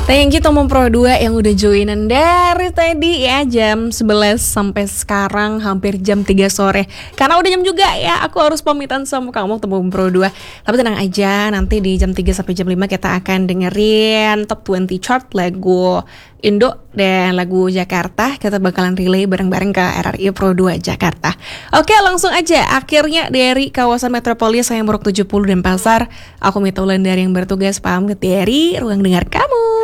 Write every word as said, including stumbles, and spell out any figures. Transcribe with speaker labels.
Speaker 1: Thank you Tomom Pro dua yang udah joinan dari tadi ya jam sebelas sampai sekarang hampir jam tiga sore. Karena udah jam juga ya, aku harus pamitan sama kamu Tomom Pro dua. Tapi tenang aja, nanti di jam tiga sampai jam lima kita akan dengerin Top dua puluh chart lagu Indo dan lagu Jakarta. Kita bakalan relay bareng-bareng ke R R I Pro dua Jakarta. Oke, langsung aja. Akhirnya dari kawasan metropolis Hayam Buruk tujuh puluh dan Pasar, aku Mita Wulandari yang bertugas pamit dari ruang dengar kamu.